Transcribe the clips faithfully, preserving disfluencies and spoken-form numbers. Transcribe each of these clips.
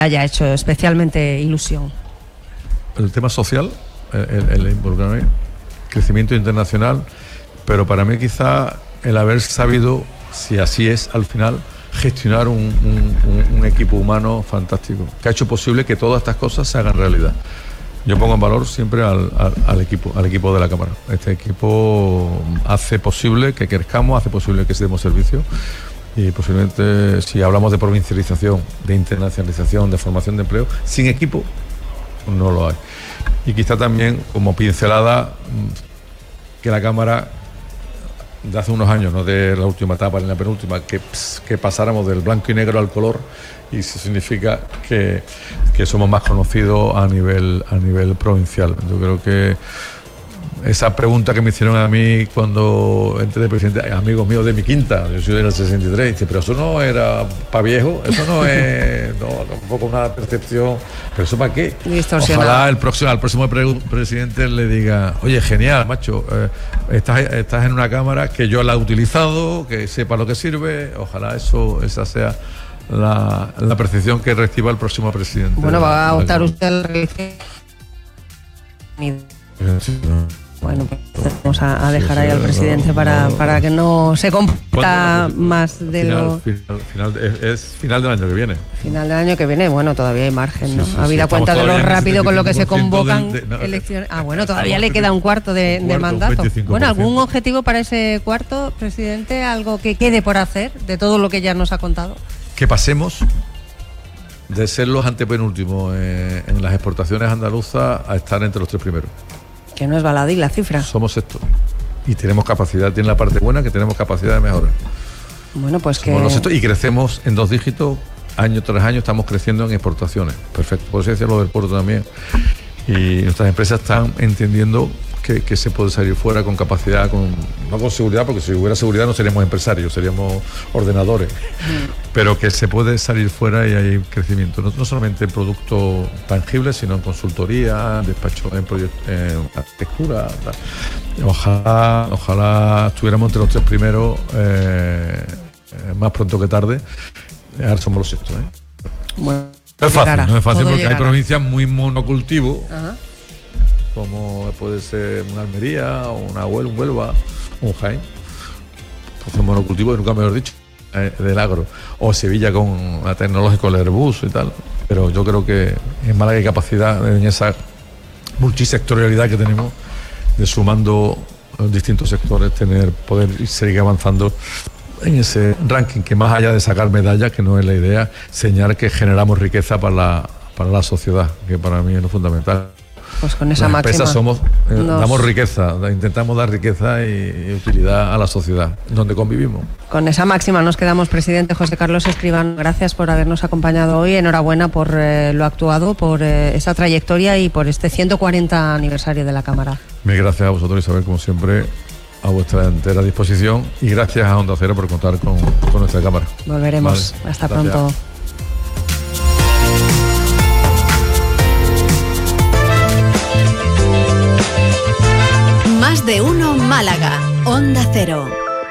haya hecho especialmente ilusión? El tema social, el, el, el crecimiento internacional, pero para mí quizá el haber sabido, si así es al final, gestionar un, un, un equipo humano fantástico, que ha hecho posible que todas estas cosas se hagan realidad. Yo pongo en valor siempre al, al, al equipo, al equipo de la Cámara. Este equipo hace posible que crezcamos, hace posible que se demos servicio. Y posiblemente, si hablamos de provincialización, de internacionalización, de formación de empleo, sin equipo no lo hay. Y quizá también, como pincelada, que la Cámara de hace unos años, no de la última etapa ni la penúltima, que, que pasáramos del blanco y negro al color, y eso significa que, que somos más conocidos a nivel, a nivel provincial. Yo creo que esa pregunta que me hicieron a mí cuando entré de presidente, amigos míos de mi quinta, yo soy del sesenta y tres, dice, pero eso no era para viejo, eso no es, no, tampoco una percepción, pero eso para qué. Ojalá el próximo, al próximo pre- presidente le diga, oye, genial, macho, eh, estás, estás en una Cámara que yo la he utilizado, que sepa lo que sirve, ojalá eso, esa sea la, la percepción que reciba el próximo presidente. Bueno, va a optar usted al... Bueno, pues vamos a, a dejar sí, sí, ahí al presidente no, para, no, para que no se comporta más de final, lo... Final, final, es, es final del año que viene. Final del año que viene, bueno, todavía hay margen, ¿no? Sí, sí, Habida sí, cuenta de lo rápido con lo que se convocan del, de, no, elecciones... Ah, bueno, todavía le queda un cuarto de, un cuarto, de mandato. Bueno, ¿algún objetivo para ese cuarto, presidente? ¿Algo que quede por hacer de todo lo que ya nos ha contado? Que pasemos de ser los antepenúltimos eh, en las exportaciones andaluzas a estar entre los tres primeros. Que no es baladí la cifra. Somos esto. Y tenemos capacidad, tiene la parte buena que tenemos capacidad de mejorar. Bueno, pues Somos que... Y crecemos en dos dígitos, año tras año estamos creciendo en exportaciones. Perfecto, por eso decía lo del puerto también. Y nuestras empresas están entendiendo que, que se puede salir fuera con capacidad, con no con seguridad, porque si hubiera seguridad no seríamos empresarios, seríamos ordenadores. Mm. Pero que se puede salir fuera y hay crecimiento, no, no solamente en productos tangibles, sino en consultoría, despacho, en, proyect- en arquitectura. Tal. Ojalá, ojalá estuviéramos entre los tres primeros eh, eh, más pronto que tarde. Ahora somos los sextos. ¿eh? Bueno, no es fácil, llegará, no es fácil porque llegará. Hay provincias muy monocultivo. Ajá. Como puede ser una Almería, una Huelva, un Huelva, un Jaén, pues un monocultivo, nunca mejor dicho, eh, del agro, o Sevilla con la tecnológica, el Airbus y tal, pero yo creo que en Málaga hay capacidad en esa multisectorialidad que tenemos de sumando los distintos sectores, tener, poder seguir avanzando en ese ranking que más allá de sacar medallas, que no es la idea, señalar que generamos riqueza para la, para la sociedad, que para mí es lo fundamental. Pues con esa Las máxima empresas somos, eh, nos... damos riqueza, intentamos dar riqueza y, y utilidad a la sociedad donde convivimos. Con esa máxima nos quedamos, presidente José Carlos Escribano. Gracias por habernos acompañado hoy. Enhorabuena por eh, lo actuado, por eh, esa trayectoria y por este ciento cuarenta aniversario de la Cámara. Mil gracias a vosotros, Isabel, como siempre, a vuestra entera disposición, y gracias a Onda Cero por contar con, con nuestra Cámara. Volveremos. Vale, hasta gracias. Pronto. Más de uno Málaga, Onda Cero.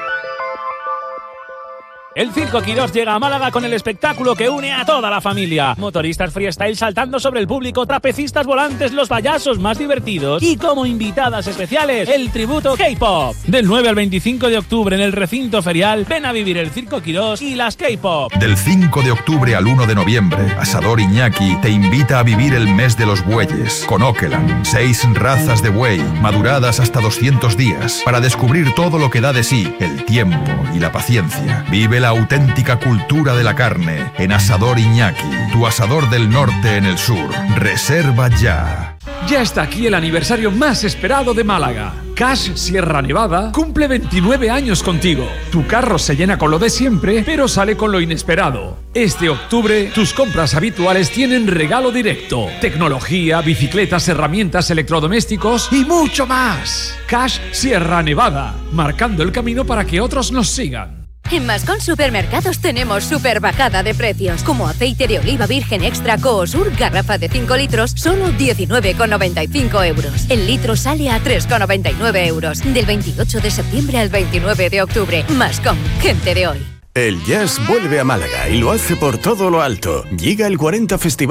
El Circo Quirós llega a Málaga con el espectáculo que une a toda la familia. Motoristas freestyle saltando sobre el público, trapecistas volantes, los payasos más divertidos y como invitadas especiales, el tributo K-pop. Del nueve al veinticinco de octubre en el recinto ferial, ven a vivir el Circo Quirós y las K-pop. Del cinco de octubre al uno de noviembre, Asador Iñaki te invita a vivir el mes de los bueyes con Okeland. Seis razas de buey, maduradas hasta doscientos días, para descubrir todo lo que da de sí el tiempo y la paciencia. Vive la auténtica cultura de la carne en Asador Iñaki, tu asador del norte en el sur. Reserva ya. Ya está aquí el aniversario más esperado de Málaga. Cash Sierra Nevada cumple veintinueve años contigo. Tu carro se llena con lo de siempre, pero sale con lo inesperado. Este octubre, tus compras habituales tienen regalo directo. Tecnología, bicicletas, herramientas, electrodomésticos y mucho más. Cash Sierra Nevada, marcando el camino para que otros nos sigan. En Mascón Supermercados tenemos super bajada de precios, como aceite de oliva virgen extra Coosur, garrafa de cinco litros, solo diecinueve con noventa y cinco euros. El litro sale a tres con noventa y nueve euros. Del veintiocho de septiembre al veintinueve de octubre. Mascón, gente de hoy. El jazz vuelve a Málaga y lo hace por todo lo alto. Llega el cuarenta Festival